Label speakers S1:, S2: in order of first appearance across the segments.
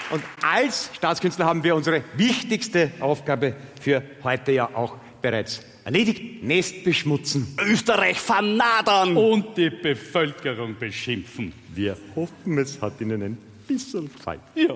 S1: Und als Staatskünstler haben wir unsere wichtigste Aufgabe für heute ja auch bereits erledigt. Nest beschmutzen.
S2: Österreich vernadern.
S3: Und die Bevölkerung beschimpfen.
S1: Wir hoffen, es hat Ihnen ein bisschen gefallen.
S3: Ja.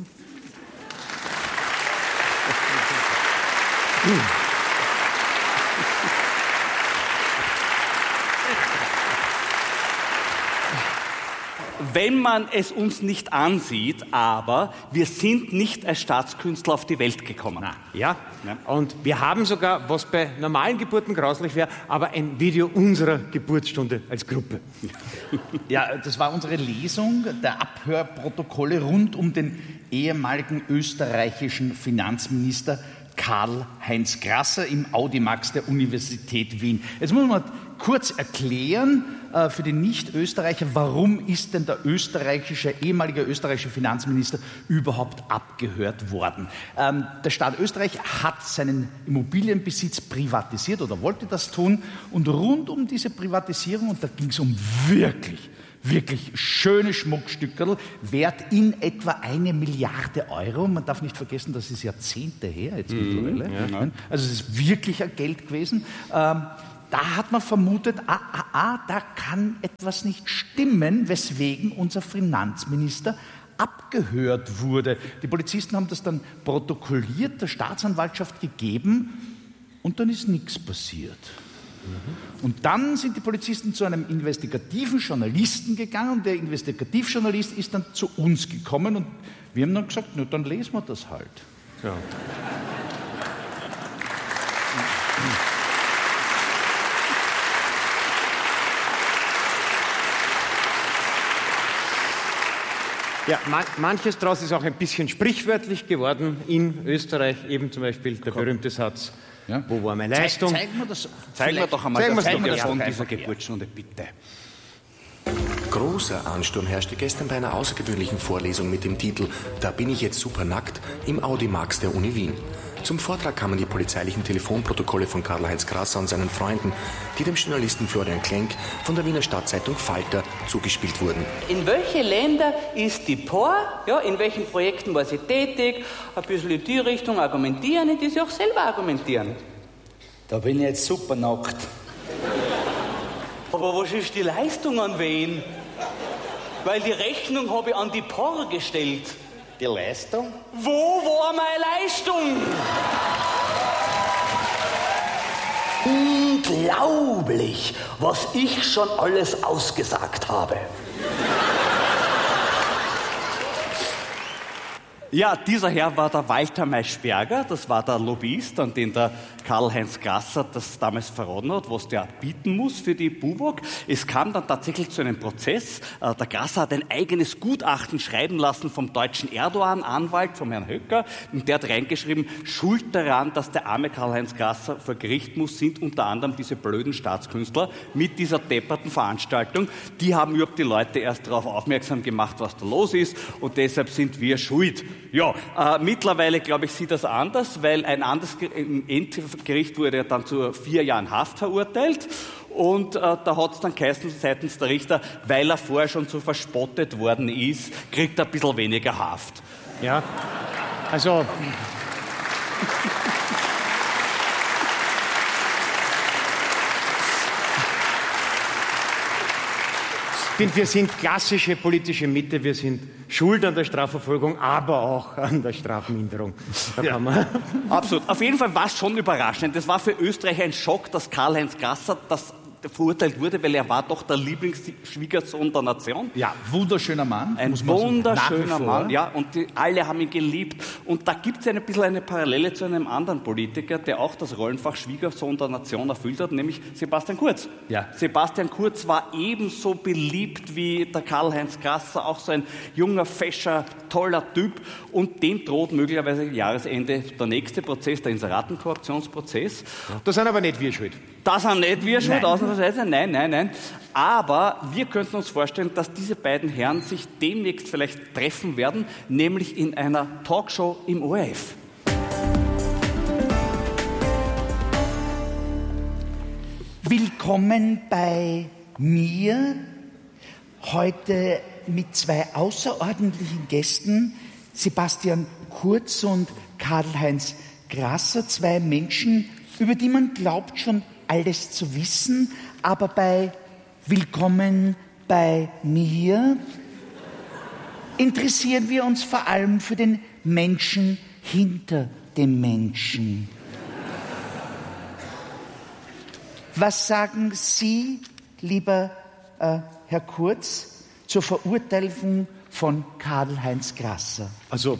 S2: Wenn man es uns nicht ansieht, aber wir sind nicht als Staatskünstler auf die Welt gekommen.
S1: Ja, und wir haben sogar, was bei normalen Geburten grauslich wäre, aber ein Video unserer Geburtsstunde als Gruppe.
S4: Ja, das war unsere Lesung der Abhörprotokolle rund um den ehemaligen österreichischen Finanzminister Karl-Heinz Grasser im Audimax der Universität Wien. Jetzt muss man kurz erklären für die Nicht-Österreicher, warum ist denn der ehemalige österreichische Finanzminister überhaupt abgehört worden? Der Staat Österreich hat seinen Immobilienbesitz privatisiert oder wollte das tun. Und rund um diese Privatisierung, und da ging es um wirklich schöne Schmuckstückerl, wert in etwa 1 Milliarde Euro. Man darf nicht vergessen, das ist Jahrzehnte her jetzt mittlerweile. Ja. Also es ist wirklich ein Geld gewesen. Da hat man vermutet, da kann etwas nicht stimmen, weswegen unser Finanzminister abgehört wurde. Die Polizisten haben das dann protokolliert, der Staatsanwaltschaft gegeben und dann ist nichts passiert. Und dann sind die Polizisten zu einem investigativen Journalisten gegangen und der Investigativjournalist ist dann zu uns gekommen und wir haben dann gesagt, na, dann lesen wir das halt.
S1: Ja. Ja, manches daraus ist auch ein bisschen sprichwörtlich geworden in Österreich, eben zum Beispiel der berühmte Satz, ja? Wo war meine Leistung?
S2: Zeigen wir doch einmal das
S1: Mikrofon
S2: dieser Geburtsstunde, bitte.
S5: Großer Ansturm herrschte gestern bei einer außergewöhnlichen Vorlesung mit dem Titel »Da bin ich jetzt super nackt« im Audimax der Uni Wien. Zum Vortrag kamen die polizeilichen Telefonprotokolle von Karl-Heinz Grasser und seinen Freunden, die dem Journalisten Florian Klenk von der Wiener Stadtzeitung Falter zugespielt wurden.
S6: In welche Länder ist die POR? Ja, in welchen Projekten war sie tätig? Ein bisschen in die Richtung argumentieren, in die sie auch selber argumentieren.
S7: Da bin ich jetzt super nackt.
S6: Aber was ist die Leistung an wen? Weil die Rechnung habe ich an die POR gestellt.
S7: Die Leistung?
S6: Wo war meine Leistung? Unglaublich, was ich schon alles ausgesagt habe.
S2: Ja, dieser Herr war der Walter Maischberger, das war der Lobbyist, an den der Karl-Heinz Grasser das damals verraten hat, was der bieten muss für die BUWOG. Es kam dann tatsächlich zu einem Prozess. Der Grasser hat ein eigenes Gutachten schreiben lassen vom deutschen Erdogan-Anwalt, vom Herrn Höcker, und der hat reingeschrieben, schuld daran, dass der arme Karl-Heinz Grasser vor Gericht muss, sind unter anderem diese blöden Staatskünstler mit dieser depperten Veranstaltung. Die haben überhaupt die Leute erst darauf aufmerksam gemacht, was da los ist, und deshalb sind wir schuld. Ja, mittlerweile, glaube ich, sieht das anders, weil ein anderes Endgericht wurde ja dann zu 4 Jahren Haft verurteilt. Und da hat es dann geheißen seitens der Richter, weil er vorher schon so verspottet worden ist, kriegt er ein bisschen weniger Haft.
S1: Ja, also... Ich finde, wir sind klassische politische Mitte, wir sind schuld an der Strafverfolgung, aber auch an der Strafminderung. Da kann man
S2: Absolut. Auf jeden Fall war es schon überraschend. Das war für Österreich ein Schock, dass Karl-Heinz Grasser verurteilt wurde, weil er war doch der Lieblingsschwiegersohn der Nation.
S4: Ja, wunderschöner Mann.
S2: Ein wunderschöner Mann, ja, und alle haben ihn geliebt. Und da gibt es ein bisschen eine Parallele zu einem anderen Politiker, der auch das Rollenfach Schwiegersohn der Nation erfüllt hat, nämlich Sebastian Kurz.
S4: Ja.
S2: Sebastian Kurz war ebenso beliebt wie der Karl-Heinz Grasser, auch so ein junger, fescher, toller Typ. Und dem droht möglicherweise Jahresende der nächste Prozess, der Inseratenkorruptionsprozess.
S1: Da sind aber nicht wir schuld.
S2: Das sind nicht wir schuld, ausnahmsweise. Nein. Aber wir könnten uns vorstellen, dass diese beiden Herren sich demnächst vielleicht treffen werden, nämlich in einer Talkshow im ORF.
S8: Willkommen bei mir, heute mit 2 außerordentlichen Gästen,
S4: Sebastian Kurz und Karl-Heinz Grasser, zwei Menschen, über die man glaubt schon alles zu wissen, aber bei Willkommen bei mir interessieren wir uns vor allem für den Menschen hinter dem Menschen. Was sagen Sie, lieber Herr Kurz, zur Verurteilung von Karl-Heinz Grasser?
S8: Also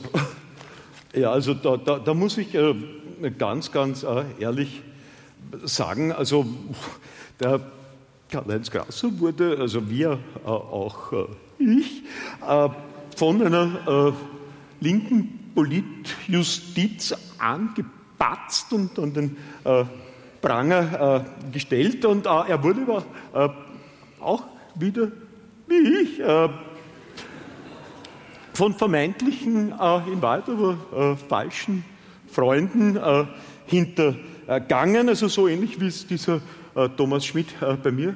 S8: da muss ich ganz ehrlich sagen, also der Karl-Heinz Grasser wurde, also wir auch ich, von einer linken Politjustiz angepatzt und an den Pranger gestellt, und er wurde aber auch wieder wie ich von vermeintlichen, in Wahrheit aber falschen Freunden hintergangen, also so ähnlich wie es dieser Thomas Schmidt bei mir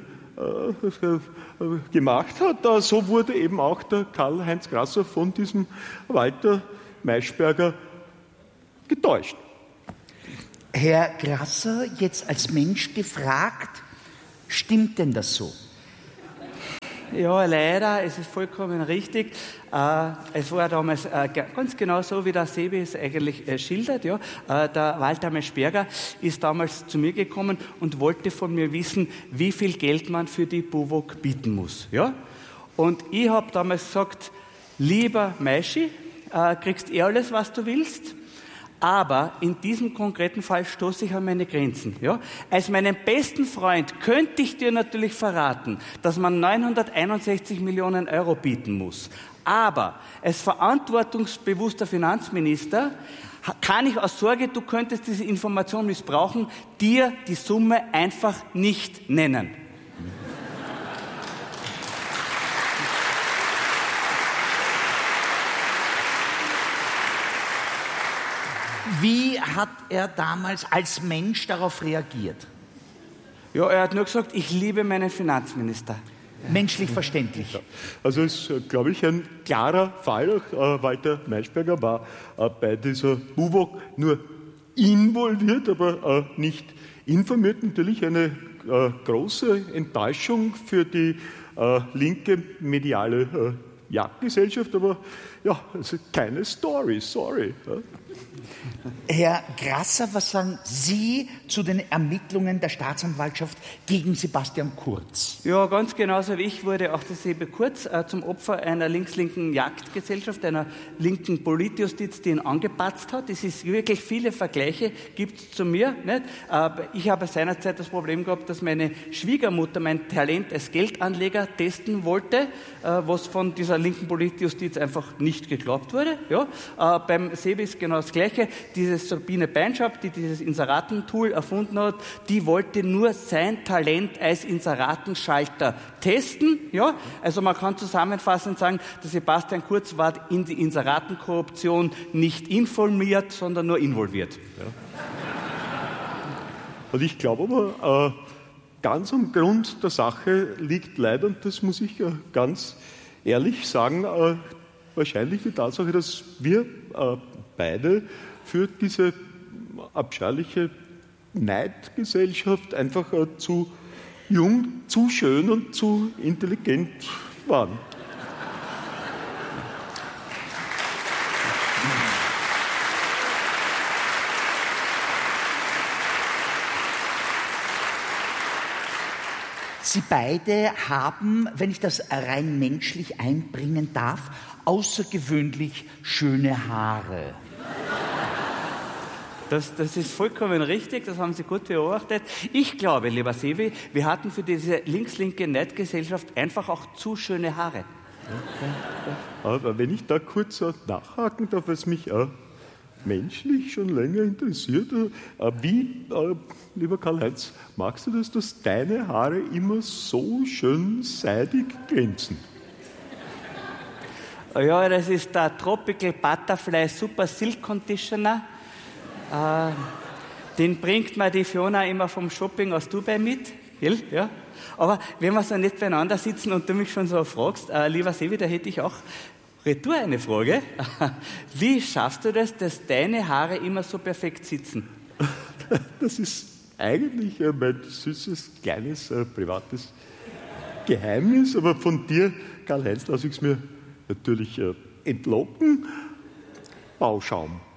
S8: gemacht hat. So wurde eben auch der Karl-Heinz Grasser von diesem Walter Maischberger getäuscht.
S4: Herr Grasser, jetzt als Mensch gefragt, stimmt denn das so?
S6: Ja, leider, es ist vollkommen richtig. Es war damals ganz genau so, wie der Sebi es eigentlich schildert. Ja. Der Walter Maischberger ist damals zu mir gekommen und wollte von mir wissen, wie viel Geld man für die BUWOG bieten muss. Ja. Und ich habe damals gesagt, lieber Maischi, kriegst alles, was du willst. Aber in diesem konkreten Fall stoße ich an meine Grenzen. Ja? Als meinen besten Freund könnte ich dir natürlich verraten, dass man 961 Millionen Euro bieten muss. Aber als verantwortungsbewusster Finanzminister kann ich aus Sorge, du könntest diese Information missbrauchen, dir die Summe einfach nicht nennen.
S4: Wie hat er damals als Mensch darauf reagiert?
S6: Ja, er hat nur gesagt, ich liebe meinen Finanzminister.
S4: Menschlich verständlich.
S8: Ja. Also es ist, glaube ich, ein klarer Fall. Walter Maischberger war bei dieser BUWOG nur involviert, aber nicht informiert. Natürlich eine große Enttäuschung für die linke mediale Jagdgesellschaft, aber ja, also keine Story, sorry. Ja.
S4: Herr Grasser, was sagen Sie zu den Ermittlungen der Staatsanwaltschaft gegen Sebastian Kurz?
S6: Ja, ganz genauso wie ich wurde auch der Sebi Kurz zum Opfer einer links-linken Jagdgesellschaft, einer linken Politjustiz, die ihn angepatzt hat. Es ist wirklich viele Vergleiche gibt es zu mir. Nicht? Ich habe seinerzeit das Problem gehabt, dass meine Schwiegermutter mein Talent als Geldanleger testen wollte, was von dieser linken Politjustiz einfach nicht geglaubt wurde. Ja? Beim Sebi ist genau das Gleiche. Diese Sabine Beinschab, die dieses Inseraten-Tool erfunden hat, die wollte nur sein Talent als Inseratenschalter testen. Ja? Also man kann zusammenfassend sagen, der Sebastian Kurz war in die Inseratenkorruption nicht informiert, sondern nur involviert.
S8: Ja. Also ich glaube aber, ganz am Grund der Sache liegt leider, und das muss ich ganz ehrlich sagen, wahrscheinlich die Tatsache, dass wir beide für diese abscheuliche Neidgesellschaft einfach zu jung, zu schön und zu intelligent waren.
S4: Sie beide haben, wenn ich das rein menschlich einbringen darf, außergewöhnlich schöne Haare.
S6: Das ist vollkommen richtig, das haben Sie gut beobachtet. Ich glaube, lieber Sebi, wir hatten für diese links-linke Neidgesellschaft einfach auch zu schöne Haare.
S8: Aber wenn ich da kurz nachhaken darf, was mich menschlich schon länger interessiert, wie, lieber Karl-Heinz, magst du das, dass deine Haare immer so schön seidig glänzen?
S6: Ja, das ist der Tropical Butterfly Super Silk Conditioner. Den bringt mir die Fiona immer vom Shopping aus Dubai mit. Ja? Aber wenn wir so nicht beieinander sitzen und du mich schon so fragst, lieber Sevi, da hätte ich auch Retour eine Frage. Wie schaffst du das, dass deine Haare immer so perfekt sitzen?
S8: Das ist eigentlich mein süßes, kleines, privates Geheimnis, aber von dir, Karl-Heinz, lasse ich es mir natürlich entlocken. Bauschaum.